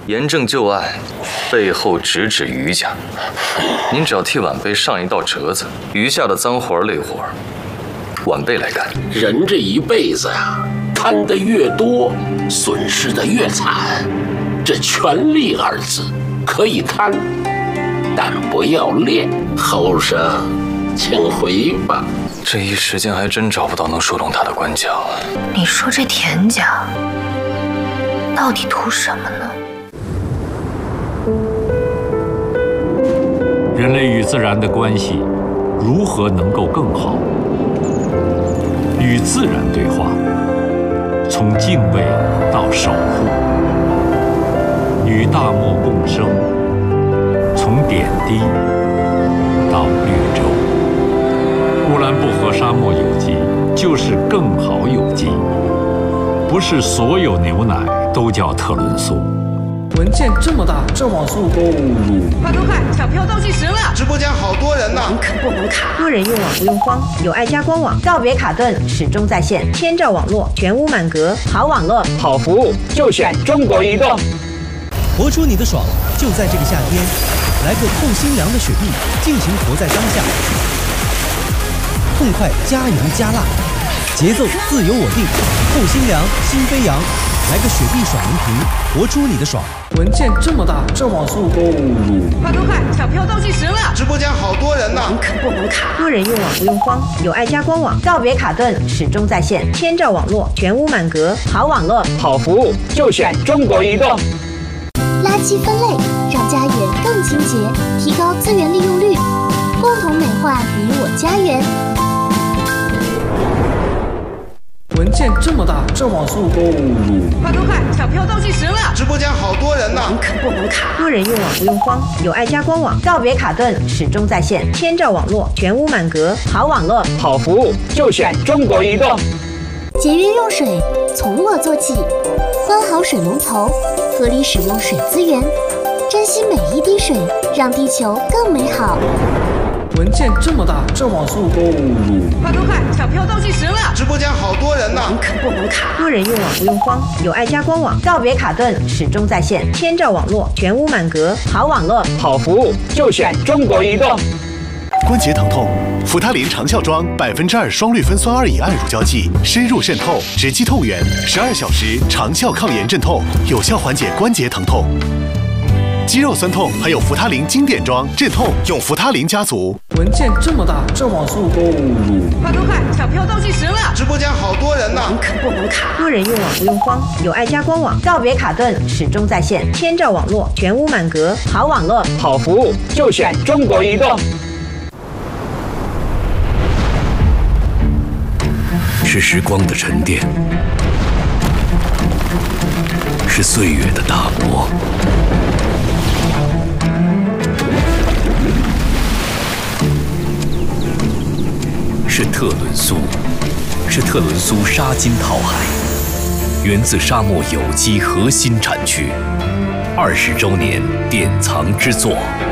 严正就案，背后直指余家。您只要替晚辈上一道折子，余下的脏活累活，晚辈来干。 人这一辈子呀，贪得越多，损失的越惨。这权力二字可以贪，但不要恋。后生，请回吧。 这一时间还真找不到能说动他的官家。 你说这田家到底图什么呢？ 人类与自然的关系如何能够更好？与自然对话，从敬畏到守护；与大漠共生，从点滴到绿洲。乌兰布和沙漠有机就是更好有机，不是所有牛奶都叫特仑苏。 文件这么大，这网速购入。 快，抢票倒计时了！ 直播间好多人呢， 能啃不能卡。 多人用网不用慌，有爱家官网，告别卡顿，始终在线，千兆网络，全屋满格，好网络， 好服务，就选中国移动。 活出你的爽，就在这个夏天，来个透心凉的雪碧，尽情活在当下。痛快加油加辣，节奏自由我定，透心凉心飞扬，来个雪碧爽饮瓶，活出你的爽。 文件这么大，这网速购入。 快，抢票倒计时了！ 直播间好多人呢， 能啃不能卡。 多人用网不用慌，有爱家官网，告别卡顿，始终在线，千兆网络，全屋满格，好网络， 好服务，就选中国移动。 垃圾分类，让家园更清洁，提高资源利用率，共同美化你我家园。 文件这么大，这网速购入。 快，抢票倒计时了！ 直播间好多人呢， 能啃不能卡。 多人用网不用慌，有爱家官网，告别卡顿，始终在线，千兆网络，全屋满格，好网络， 好服务，就选中国移动。 节约用水，从我做起，关好水龙头，合理使用水资源，珍惜每一滴水，让地球更美好。 文件这么大，这网速购入。 快，抢票倒计时了！ 直播间好多人呢， 能啃不能卡。 多人用网不用慌，有爱家官网，告别卡顿，始终在线，千兆网络，全屋满格，好网络， 好服务，就选中国移动。 关节疼痛，扶他林长效妆2%双氯芬酸2乙胺乳胶剂，深入渗透，直击痛源，12小时长效抗炎镇痛，有效缓解关节疼痛。肌肉酸痛还有扶他林经典装镇痛，用扶他林家族。 文件这么大，这网速购入。 快，抢票倒计时了！ 直播间好多人呢， 能啃不能卡。 多人用网不用慌，有爱家官网，告别卡顿，始终在线，千兆网络，全屋满格，好网络， 好服务，就选中国移动。 是时光的沉淀，是岁月的打磨。是特仑苏，是特仑苏沙金讨海，源自沙漠有机核心产区，20周年典藏之作。